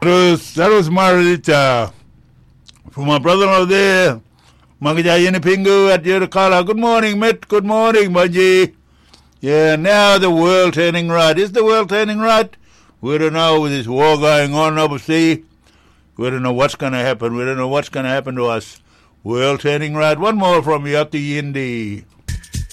That was Marita. For my brother-in-law there, Magajayani Pingu at Yurikala. Good morning, mate. Good morning, Maji. Yeah, now the world turning right. Is the world turning right? We don't know with this war going on overseas. We don't know what's going to happen. We don't know what's going to happen to us. World turning right. One more from Yati Yindi.